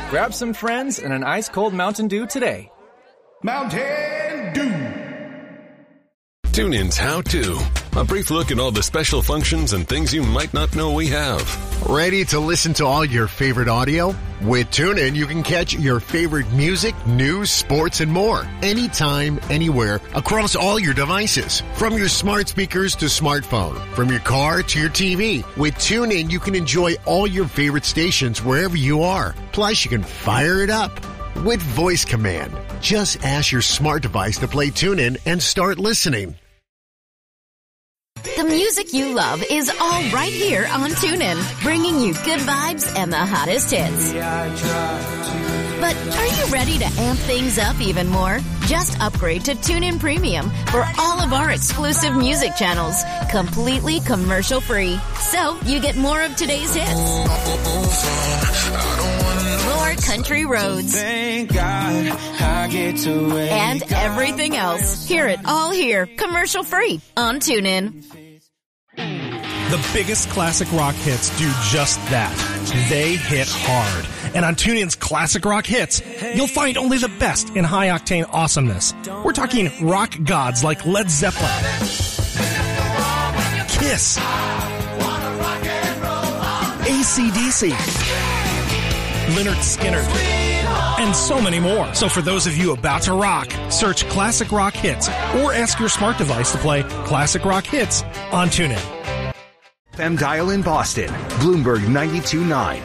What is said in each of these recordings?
Grab some friends and an ice-cold Mountain Dew today. Mountain Dew. TuneIn's How To. A brief look at all the special functions and things you might not know we have. Ready to listen to all your favorite audio? With TuneIn, you can catch your favorite music, news, sports, and more. Anytime, anywhere, across all your devices. From your smart speakers to smartphone. From your car to your TV. With TuneIn, you can enjoy all your favorite stations wherever you are. Plus, you can fire it up with voice command. Just ask your smart device to play TuneIn and start listening. The music you love is all right here on TuneIn, bringing you good vibes and the hottest hits. But are you ready to amp things up even more? Just upgrade to TuneIn Premium for all of our exclusive music channels, completely commercial-free. So you get more of today's hits, more country roads, thank God I get to and everything else. Hear it all here, commercial-free on TuneIn. The biggest classic rock hits do just that. They hit hard. And on TuneIn's Classic Rock Hits, you'll find only the best in high-octane awesomeness. We're talking rock gods like Led Zeppelin, Kiss, AC/DC, Lynyrd Skynyrd, and so many more. So for those of you about to rock, search Classic Rock Hits or ask your smart device to play Classic Rock Hits on TuneIn. FM dial in Boston, Bloomberg 92.9.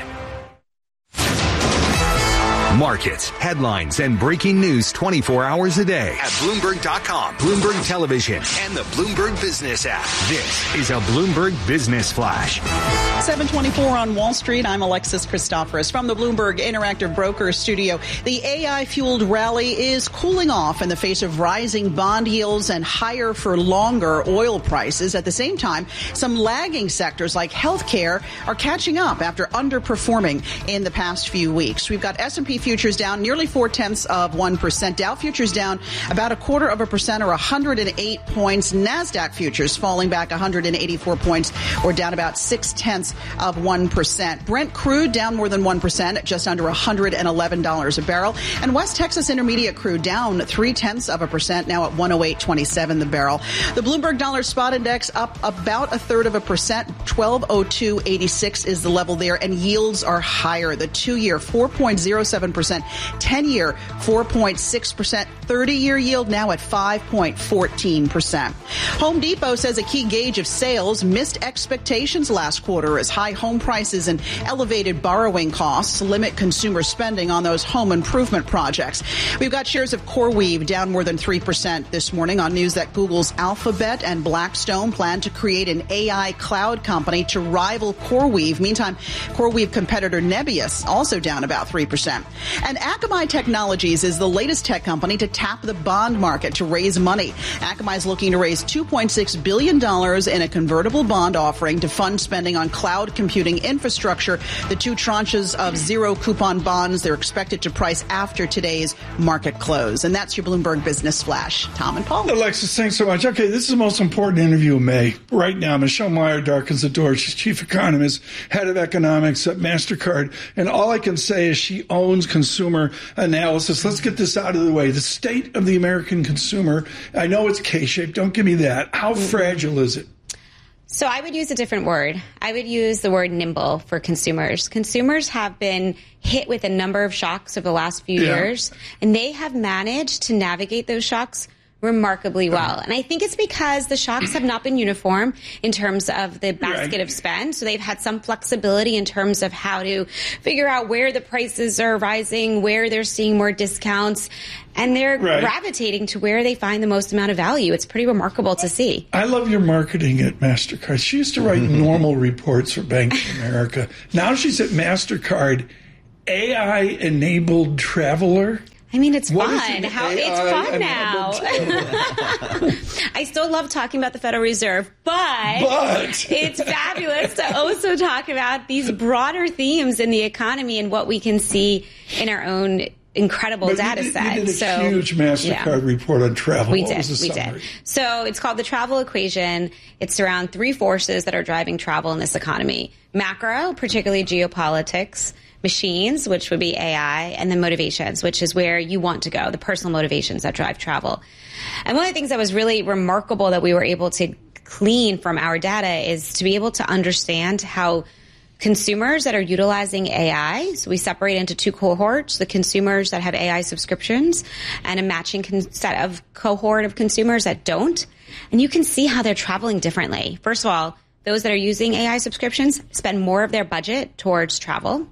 Markets, headlines, and breaking news 24 hours a day at Bloomberg.com, Bloomberg Television, and the Bloomberg Business app. This is a Bloomberg Business Flash. 7:24 on Wall Street. I'm Alexis Christoforous from the Bloomberg Interactive Brokers studio. The AI-fueled rally is cooling off in the face of rising bond yields and higher for longer oil prices. At the same time, some lagging sectors like healthcare are catching up after underperforming in the past few weeks. We've got S&P futures down nearly 0.4%. Dow futures down about 0.25% or 108 points. NASDAQ futures falling back 184 points or down about 0.6%. Brent crude down more than 1%, just under $111 a barrel. And West Texas Intermediate crude down 0.3%, now at 108.27 the barrel. The Bloomberg Dollar Spot Index up about 0.33%. 1202.86 is the level there, and yields are higher. The 2-year 4.07%, 10-year 4.6%, 30-year yield now at 5.14%. Home Depot says a key gauge of sales missed expectations last quarter as high home prices and elevated borrowing costs limit consumer spending on those home improvement projects. We've got shares of CoreWeave down more than 3% this morning on news that Google's Alphabet and Blackstone plan to create an AI cloud company to rival CoreWeave. Meantime, CoreWeave competitor Nebius also down about 3%. And Akamai Technologies is the latest tech company to tap the bond market to raise money. Akamai is looking to raise $2.6 billion in a convertible bond offering to fund spending on cloud computing infrastructure. The 2 tranches of zero-coupon bonds, they're expected to price after today's market close. And that's your Bloomberg Business Flash. Tom and Paul. Alexis, thanks so much. Okay, this is the most important interview of May. Right now, Michelle Meyer darkens the door. She's chief economist, head of economics at MasterCard. And all I can say is she owns consumer analysis. Let's get this out of the way. The state of the American consumer, I know it's K-shaped. Don't give me that. How fragile is it? So I would use a different word. I would use the word nimble for consumers. Consumers have been hit with a number of shocks over the last few years, and they have managed to navigate those shocks remarkably well. And I think it's because the shocks have not been uniform in terms of the basket of spend. So they've had some flexibility in terms of how to figure out where the prices are rising, where they're seeing more discounts, and they're gravitating to where they find the most amount of value. It's pretty remarkable to see. I love your marketing at MasterCard. She used to write normal reports for Bank of America. Now she's at MasterCard, AI-enabled traveler. I mean, it's fun. It's fun now. I still love talking about the Federal Reserve, but it's fabulous to also talk about these broader themes in the economy and what we can see in our own incredible data set. You did a huge MasterCard report on travel. We What did. was the We summary? did. So it's called the travel equation. It's around three forces that are driving travel in this economy: macro, particularly geopolitics; machines, which would be AI; and then motivations, which is where you want to go, the personal motivations that drive travel. And one of the things that was really remarkable that we were able to glean from our data is to be able to understand how consumers that are utilizing AI, so we separate into two cohorts, the consumers that have AI subscriptions and a matching set of cohort of consumers that don't. And you can see how they're traveling differently. First of all, those that are using AI subscriptions spend more of their budget towards travel.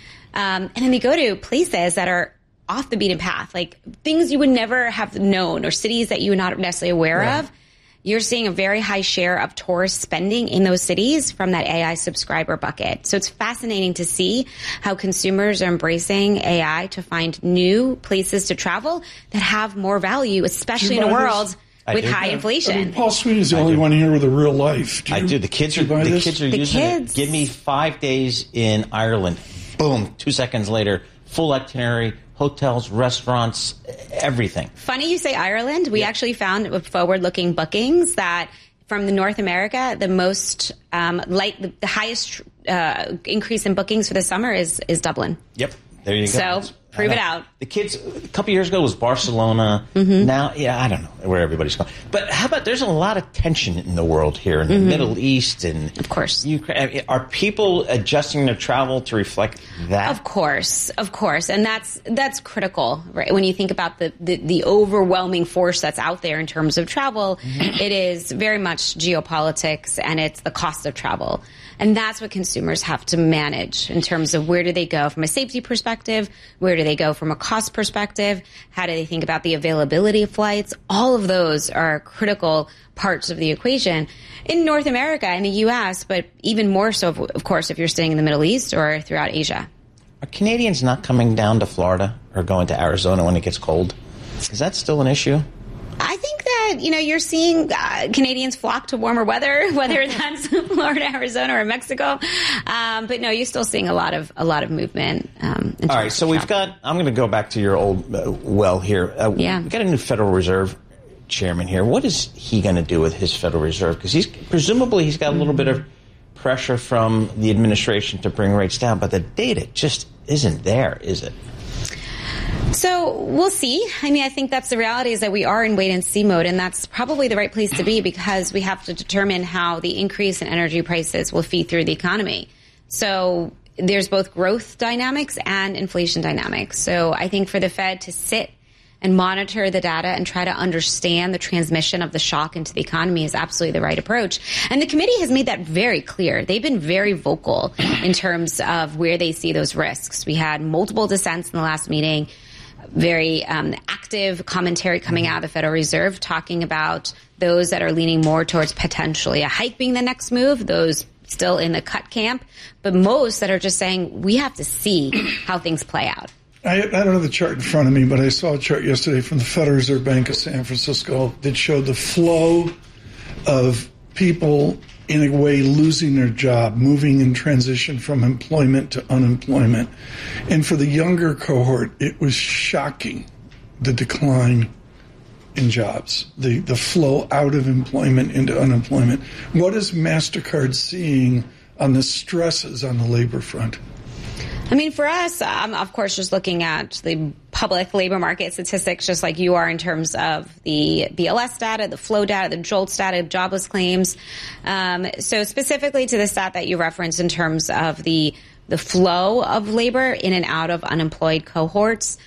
And then they go to places that are off the beaten path, like things you would never have known or cities that you were not necessarily aware of. You're seeing a very high share of tourist spending in those cities from that AI subscriber bucket. So it's fascinating to see how consumers are embracing AI to find new places to travel that have more value, especially in a world with high inflation. I mean, Paul Sweeney's the only one here with a real life. I do. The kids are using it. Give me 5 days in Ireland. Boom. 2 seconds later, full itinerary. Hotels, restaurants, everything. Funny you say Ireland. We actually found with forward-looking bookings that from the North America, the most the highest increase in bookings for the summer is Dublin. Yep, there you go. So prove it out. The kids a couple years ago was Barcelona. Now, I don't know where everybody's going. But how about there's a lot of tension in the world here in the Middle East and of course Ukraine. Are people adjusting their travel to reflect that? Of course, and that's critical, right? When you think about the overwhelming force that's out there in terms of travel, it is very much geopolitics and it's the cost of travel. And that's what consumers have to manage in terms of where do they go from a safety perspective, where do they go from a cost perspective, how do they think about the availability of flights. All of those are critical parts of the equation in North America and the U.S., but even more so, of course, if you're staying in the Middle East or throughout Asia. Are Canadians not coming down to Florida or going to Arizona when it gets cold? Is that still an issue? I think that, you're seeing Canadians flock to warmer weather, whether that's Florida, Arizona, or Mexico. But no, you're still seeing a lot of movement. All right, so we've got, I'm going to go back to your old well here. We've got a new Federal Reserve chairman here. What is he going to do with his Federal Reserve? Because he's got a little bit of pressure from the administration to bring rates down, but the data just isn't there, is it? So we'll see. I think that's the reality, is that we are in wait-and-see mode, and that's probably the right place to be because we have to determine how the increase in energy prices will feed through the economy. So there's both growth dynamics and inflation dynamics. So I think for the Fed to sit and monitor the data and try to understand the transmission of the shock into the economy is absolutely the right approach. And the committee has made that very clear. They've been very vocal in terms of where they see those risks. We had multiple dissents in the last meeting. Very active commentary coming out of the Federal Reserve talking about those that are leaning more towards potentially a hike being the next move, those still in the cut camp, but most that are just saying we have to see how things play out. I don't have the chart in front of me, but I saw a chart yesterday from the Federal Reserve Bank of San Francisco that showed the flow of people in a way losing their job, moving in transition from employment to unemployment. And for the younger cohort, it was shocking, the decline in jobs, the flow out of employment into unemployment. What is MasterCard seeing on the stresses on the labor front? For us, of course, just looking at the public labor market statistics, just like you are in terms of the BLS data, the flow data, the JOLTS data, jobless claims. So specifically to the stat that you referenced in terms of the flow of labor in and out of unemployed cohorts,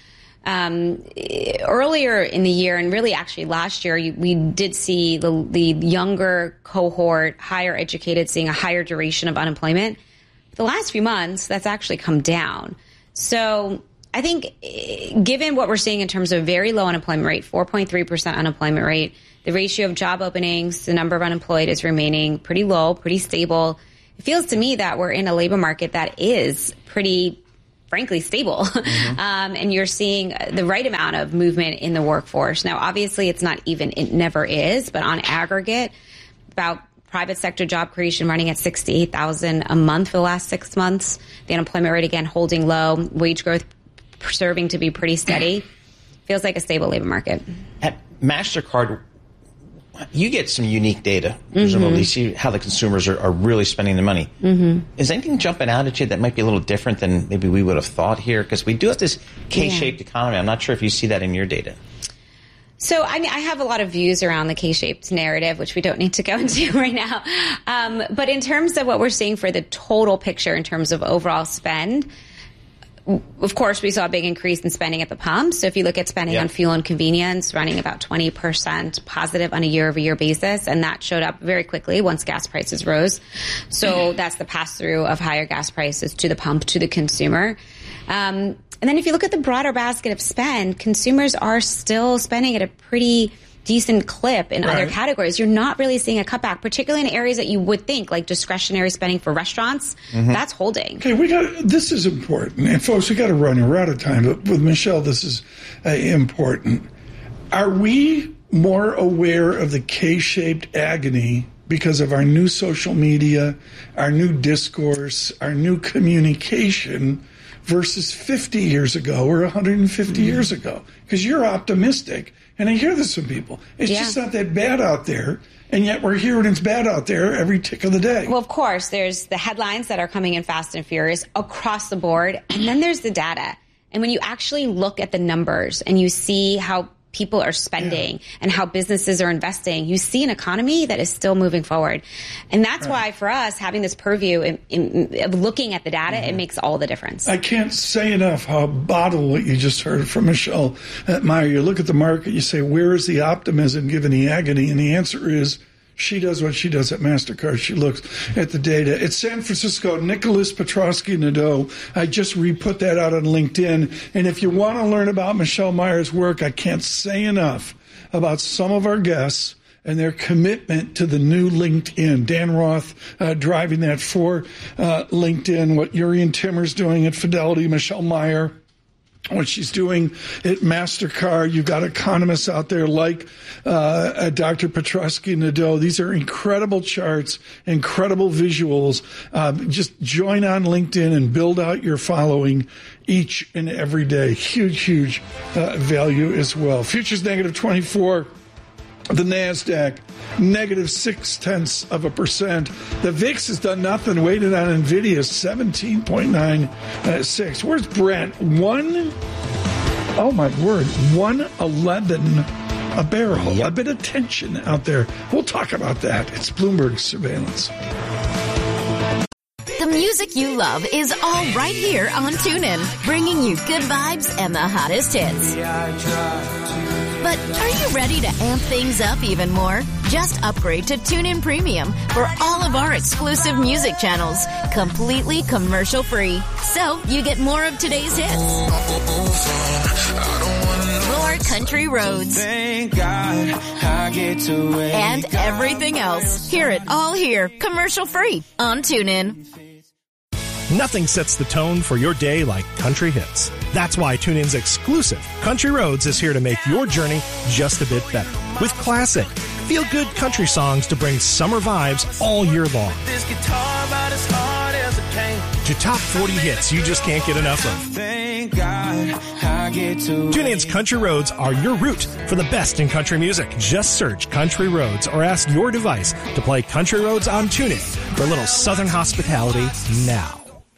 earlier in the year, and really actually last year, we did see the younger cohort, higher educated, seeing a higher duration of unemployment. The last few months, that's actually come down. So I think given what we're seeing in terms of very low unemployment rate, 4.3% unemployment rate, the ratio of job openings, the number of unemployed is remaining pretty low, pretty stable. It feels to me that we're in a labor market that is pretty, frankly, stable. And you're seeing the right amount of movement in the workforce. Now, obviously, it never is, but on aggregate, about private sector job creation running at 68,000 a month for the last 6 months. The unemployment rate, again, holding low. Wage growth serving to be pretty steady. Feels like a stable labor market. At MasterCard, you get some unique data, presumably. You see how the consumers are really spending the money. Is anything jumping out at you that might be a little different than maybe we would have thought here? Because we do have this K-shaped economy. I'm not sure if you see that in your data. So, I mean, I have a lot of views around the K-shaped narrative, which we don't need to go into right now. But in terms of what we're seeing for the total picture in terms of overall spend, of course, we saw a big increase in spending at the pump. So if you look at spending on fuel and convenience, running about 20% positive on a year-over-year basis, and that showed up very quickly once gas prices rose. So that's the pass-through of higher gas prices to the pump, to the consumer. And then if you look at the broader basket of spend, consumers are still spending at a pretty decent clip in other categories. You're not really seeing a cutback, particularly in areas that you would think, like discretionary spending for restaurants. That's holding. Okay, this is important. And folks, we got to run. We're out of time. But with Michelle, this is important. Are we more aware of the K-shaped agony because of our new social media, our new discourse, our new communication versus 50 years ago or 150 years ago? Because you're optimistic. And I hear this from people. It's just not that bad out there. And yet we're hearing it's bad out there every tick of the day. Well, of course, there's the headlines that are coming in fast and furious across the board. And then there's the data. And when you actually look at the numbers and you see how people are spending and how businesses are investing, you see an economy that is still moving forward. And that's why for us, having this purview of looking at the data, it makes all the difference. I can't say enough how bottled what you just heard from Michelle Meyer. You look at the market, you say, where is the optimism given the agony? And the answer is, she does what she does at MasterCard. She looks at the data. It's San Francisco, Nicholas Petrosky-Nadeau. I just re-put that out on LinkedIn. And if you want to learn about Michelle Meyer's work, I can't say enough about some of our guests and their commitment to the new LinkedIn. Dan Roth driving that for LinkedIn, what Urian Timmer's doing at Fidelity, Michelle Meyer, what she's doing at MasterCard. You've got economists out there like Dr. Petrosky-Nadeau. These are incredible charts, incredible visuals. Just join on LinkedIn and build out your following each and every day. Huge value as well. Futures negative 24. The NASDAQ, negative 0.6%. The VIX has done nothing, weighted on NVIDIA, 17.96. Where's Brent? Oh my word, 111 a barrel. A bit of tension out there. We'll talk about that. It's Bloomberg Surveillance. The music you love is all right here on TuneIn, bringing you good vibes and the hottest hits. But are you ready to amp things up even more? Just upgrade to TuneIn Premium for all of our exclusive music channels, completely commercial-free. So you get more of today's hits, more country roads, and everything else. Hear it all here, commercial-free on TuneIn. Nothing sets the tone for your day like country hits. That's why TuneIn's exclusive Country Roads is here to make your journey just a bit better. With classic, feel-good country songs to bring summer vibes all year long. To top 40 hits you just can't get enough of. TuneIn's Country Roads are your route for the best in country music. Just search Country Roads or ask your device to play Country Roads on TuneIn for a little southern hospitality now.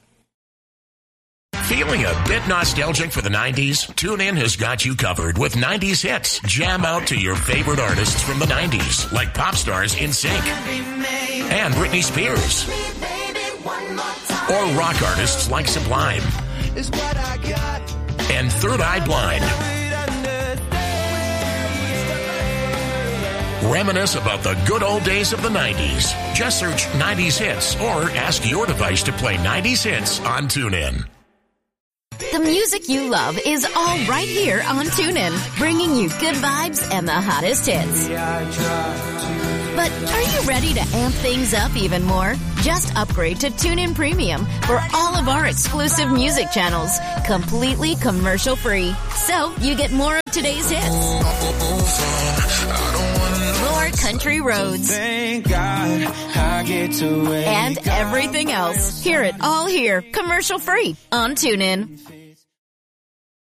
Feeling a bit nostalgic for the 90s? TuneIn has got you covered with 90s hits. Jam out to your favorite artists from the 90s, like pop stars NSYNC and Britney Spears. Or rock artists like Sublime and Third Eye Blind. Reminisce about the good old days of the 90s. Just search 90s hits or ask your device to play 90s hits on TuneIn. The music you love is all right here on TuneIn, bringing you good vibes and the hottest hits. But are you ready to amp things up even more? Just upgrade to TuneIn Premium for all of our exclusive music channels, completely commercial-free. So you get more of today's hits, more country roads, and everything else. Hear it all here, commercial-free on TuneIn.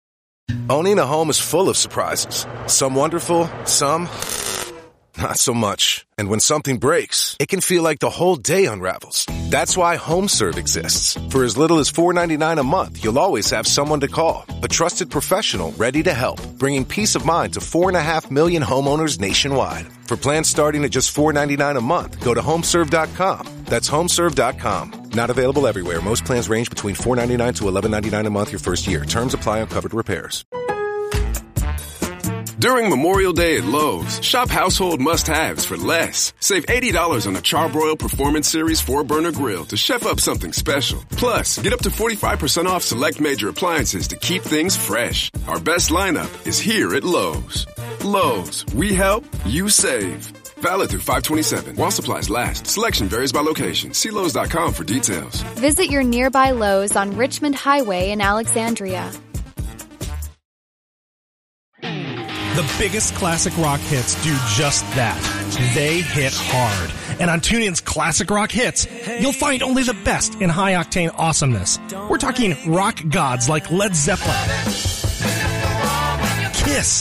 Owning a home is full of surprises. Some wonderful, some not so much. And when something breaks, it can feel like the whole day unravels. That's why HomeServe exists. For as little as $4.99 a month, you'll always have someone to call. A trusted professional ready to help, bringing peace of mind to 4.5 million homeowners nationwide. For plans starting at just $4.99 a month, go to HomeServe.com. That's HomeServe.com. Not available everywhere. Most plans range between $4.99 to $11.99 a month your first year. Terms apply on covered repairs. During Memorial Day at Lowe's, shop household must-haves for less. Save $80 on a Charbroil Performance Series 4-burner grill to chef up something special. Plus, get up to 45% off select major appliances to keep things fresh. Our best lineup is here at Lowe's. Lowe's, we help, you save. Valid through 5/27. While supplies last. Selection varies by location. See Lowe's.com for details. Visit your nearby Lowe's on Richmond Highway in Alexandria. The biggest classic rock hits do just that. They hit hard. And on TuneIn's Classic Rock Hits, you'll find only the best in high-octane awesomeness. We're talking rock gods like Led Zeppelin, Kiss,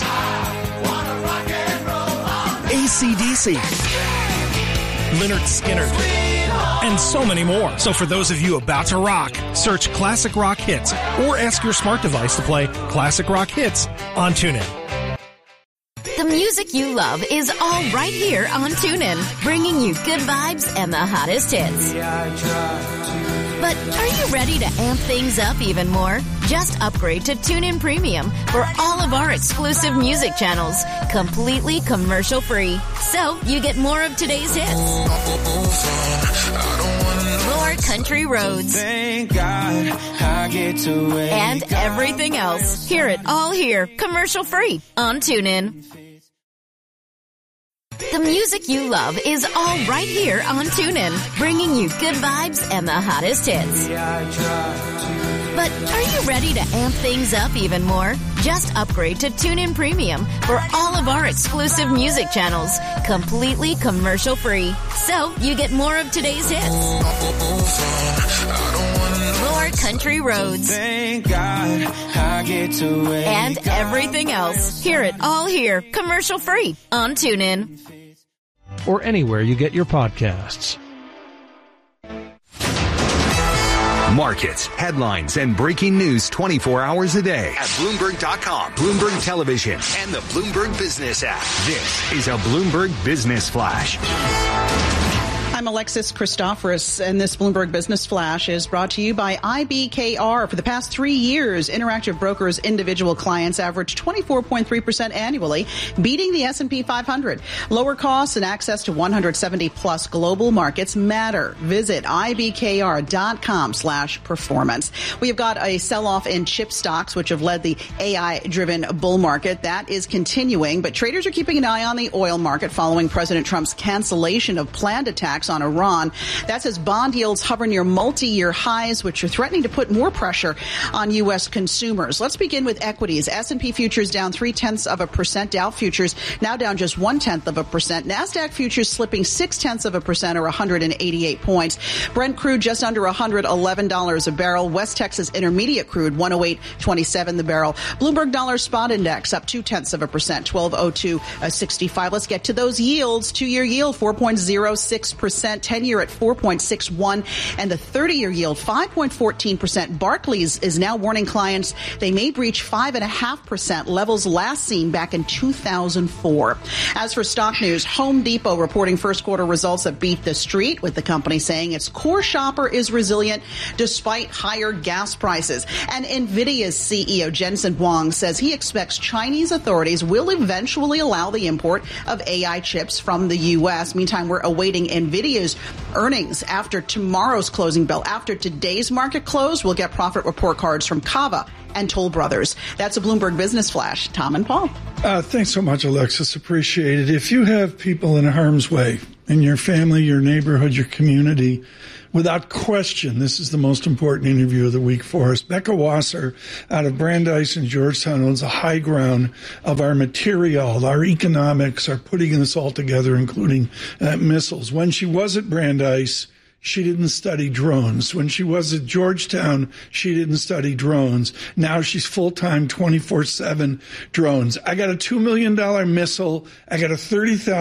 AC/DC, Lynyrd Skynyrd, and so many more. So for those of you about to rock, search Classic Rock Hits or ask your smart device to play Classic Rock Hits on TuneIn. The music you love is all right here on TuneIn, bringing you good vibes and the hottest hits. But are you ready to amp things up even more? Just upgrade to TuneIn Premium for all of our exclusive music channels, completely commercial-free. So you get more of today's hits, more country roads, Thank God I get to wake and everything else. Hear it all here, commercial-free on TuneIn. The music you love is all right here on TuneIn, bringing you good vibes and the hottest hits. But are you ready to amp things up even more? Just upgrade to TuneIn Premium for all of our exclusive music channels, completely commercial-free. So you get more of today's hits, more country roads, Thank God I get to wake and everything else. Hear it all here, commercial-free on TuneIn. Or anywhere you get your podcasts. Markets, headlines, and breaking news 24 hours a day at Bloomberg.com, Bloomberg Television, and the Bloomberg Business app. This is a Bloomberg Business Flash. I'm Alexis Christoforous, and this Bloomberg Business Flash is brought to you by IBKR. For the past 3 years, Interactive Brokers' individual clients averaged 24.3% annually, beating the S&P 500. Lower costs and access to 170-plus global markets matter. Visit IBKR.com/performance. We have got a sell-off in chip stocks, which have led the AI-driven bull market. That is continuing, but traders are keeping an eye on the oil market following President Trump's cancellation of planned attacks on Iran. That's as bond yields hover near multi-year highs, which are threatening to put more pressure on U.S. consumers. Let's begin with equities. S&P futures down 0.3%. Dow futures now down just 0.1%. NASDAQ futures slipping 0.6% or 188 points. Brent crude just under $111 a barrel. West Texas Intermediate crude 108.27 the barrel. Bloomberg Dollar Spot Index up 0.2%, 1202.65. Let's get to those yields. 2-year yield 4.06%. 10-year at 4.61, and the 30-year yield 5.14%. Barclays is now warning clients they may breach 5.5%, levels last seen back in 2004. As for stock news, Home Depot reporting first quarter results that beat the street, with the company saying its core shopper is resilient despite higher gas prices. And NVIDIA's CEO Jensen Huang says he expects Chinese authorities will eventually allow the import of AI chips from the U.S. Meantime, we're awaiting NVIDIA's earnings after tomorrow's closing bell. After today's market close, we'll get profit report cards from Kava and Toll Brothers. That's a Bloomberg Business Flash. Tom and Paul. Thanks so much, Alexis. Appreciate it. If you have people in harm's way in your family, your neighborhood, your community, without question, this is the most important interview of the week for us. Becca Wasser out of Brandeis and Georgetown owns a high ground of our material, our economics, our putting this all together, including missiles. When she was at Brandeis, she didn't study drones. When she was at Georgetown, she didn't study drones. Now she's full-time 24/7 drones. I got a $2 million missile. I got a $30,000